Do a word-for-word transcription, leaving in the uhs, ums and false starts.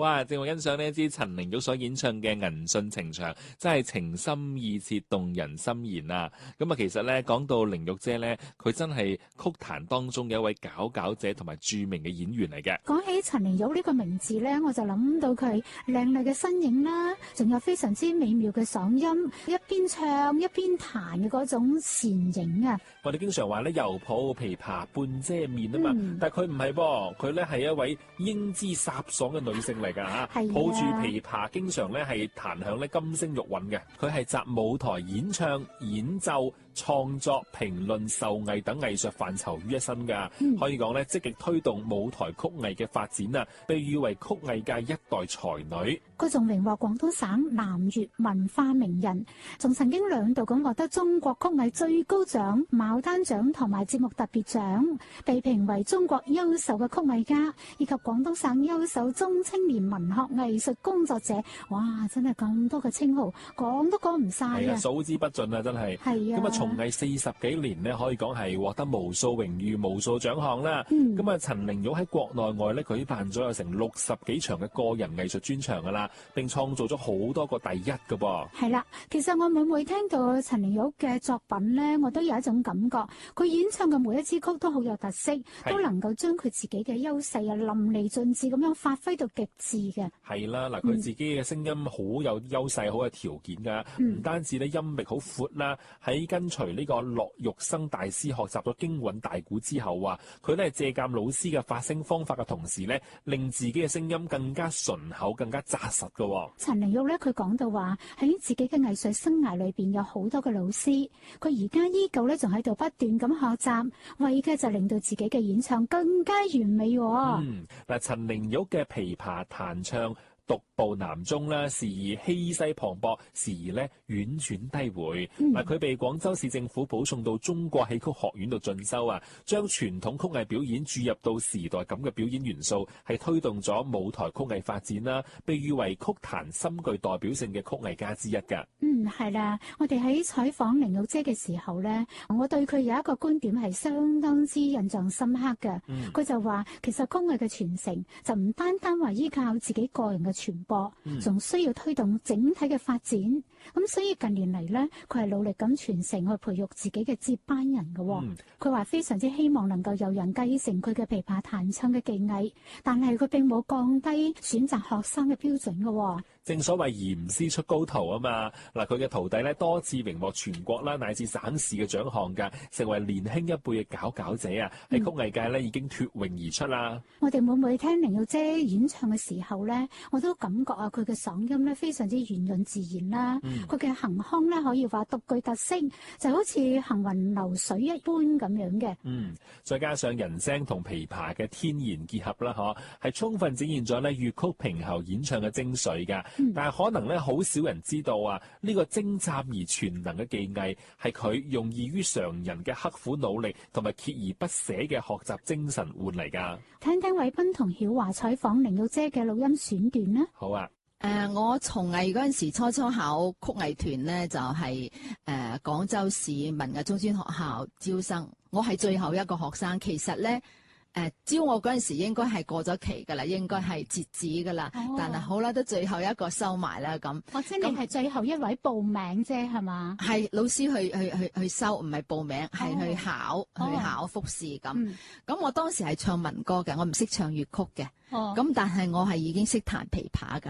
哇！正我欣賞呢一支陳玲玉所演唱嘅《銀杏情長》，真係情深意切、動人心弦啊！咁啊，其實咧講到玲玉姐咧，佢真係曲壇當中嘅一位佼佼者同埋著名嘅演員嚟嘅。 講起陳玲玉呢個名字咧，我就諗到佢靚麗嘅身影啦，仲有非常之美妙嘅嗓音，一邊唱一邊彈嘅嗰種倩影啊！ 我哋經常話咧，猶抱琵琶半遮面啊嘛，嗯、但係佢唔係噃，佢咧係一位英姿颯爽嘅女性嚟㗎嚇，抱住琵琶，經常咧係彈響咧金聲玉韻嘅。佢係集舞台演唱、演奏、創作、評論、授藝等藝術範疇於一身㗎，嗯、可以講咧積極推動舞台曲藝嘅發展啊，被譽為曲藝界一代才女。 佢仲榮獲廣東省南粵文化名人，仲曾經兩度咁獲得中國曲藝最高獎牡丹獎同埋節目特別獎，被評為中國優秀嘅曲藝家，以及廣東省優秀中青年文學藝術工作者。哇！真係咁多嘅稱號，講都講唔晒啊！ 數之不盡啊！真係。係啊。咁啊，從藝四十幾年呢，可以講係獲得無數榮譽、無數獎項啦。咁啊、嗯，陳玲玉喺國內外咧舉辦咗有成六十幾場嘅個人藝術專場噶啦，並創造咗好多個第一噶噃。係啦， 其實我每每聽到陳玲玉嘅作品咧，我都有一種感覺，佢演唱嘅每一支曲都好有特色，都能夠將佢自己嘅優勢啊淋漓盡致咁樣發揮到極致嘅。 係啦，嗱，佢自己嘅聲音好有優勢，好有條件噶，唔、嗯、單止咧音域好闊啦，喺跟隨呢個駱玉生大師學習咗京韻大鼓之後啊，佢咧借鑑老師嘅發聲方法嘅同時咧，令自己嘅聲音更加順口、更加紮實噶。 陳玲玉咧，佢講到話喺自己嘅藝術生涯裏邊有好多嘅老師，佢而家依舊咧仲喺度不斷咁學習，為嘅就令到自己嘅演唱更加完美。 嗯，嗱，陳玲玉嘅琵琶彈唱獨步南中啦，時而氣勢磅礴，時而咧婉轉低回。嗱、嗯，佢被廣州市政府保送到中國戲曲學院度進修啊，將傳統曲藝表演注入到時代感嘅表演元素，係推動咗舞台曲藝發展啦，被譽為曲壇深具代表性嘅曲藝家之一㗎。 嗯，係啦，我哋喺採訪玲玉姐嘅時候咧，我對佢有一個觀點係相當之印象深刻嘅。佢、嗯、就話，其實曲藝嘅傳承就唔單單話依靠自己個人嘅傳播，仲、嗯、需要推動整體嘅發展。咁所以近年嚟咧，佢係努力咁傳承去培育自己嘅接班人嘅。佢話、嗯、非常之希望能夠有人繼承佢嘅琵琶彈唱嘅技藝，但係佢並冇降低選擇學生嘅標準嘅。 正所謂嚴師出高徒啊嘛，嗱，佢嘅徒弟咧多次榮獲全國啦乃至省市嘅獎項㗎，成為年輕一輩嘅佼佼者啊！喺、嗯、曲藝界咧已經脫穎而出啦。 我哋每每聽玲玉姐演唱嘅時候咧，我都感覺啊，佢嘅嗓音咧非常之圓潤自然啦，佢嘅行腔咧可以話獨具特色，就好似行雲流水一般咁樣嘅。嗯， 再加上人聲同琵琶嘅天然結合啦，嗬，係充分展現咗咧粵曲平喉演唱嘅精髓㗎。嗯、但係可能咧，好少人知道啊！呢、這個精湛而全能嘅技藝，係佢用異於常人嘅刻苦努力同埋鍥而不捨嘅學習精神換嚟㗎。 聽聽偉斌同曉華採訪玲玉姐嘅錄音選段啦。 好啊！ 誒、呃，我從藝嗰陣時初初考曲藝團呢，就係、是、誒、呃、廣州市文藝中專學校招生，我係最後一個學生。其實咧。誒、呃，招我嗰陣時應該係過咗期噶啦，應該係截止噶啦。哦、但係好啦，都最後一個收埋啦咁。 或者你係最後一位報名啫，係嘛？係老師去去去去收，唔係報名，係、哦、去考、哦、去考複試咁。咁、嗯、我當時係唱民歌嘅，我唔識唱粵曲嘅。咁、哦、但係我係已經識彈琵琶噶。